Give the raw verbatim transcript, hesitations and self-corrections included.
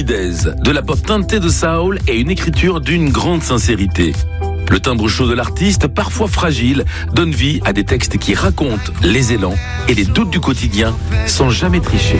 fluidez, de la pop teintée de soul et une écriture d'une grande sincérité. Le timbre chaud de l'artiste, parfois fragile, donne vie à des textes qui racontent les élans et les doutes du quotidien sans jamais tricher.